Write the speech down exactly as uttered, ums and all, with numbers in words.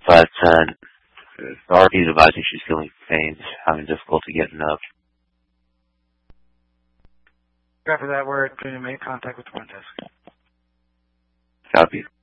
but uh, the R P is advising she's feeling pain, having difficulty getting up. After that, we're going to make contact with the front desk. Copy.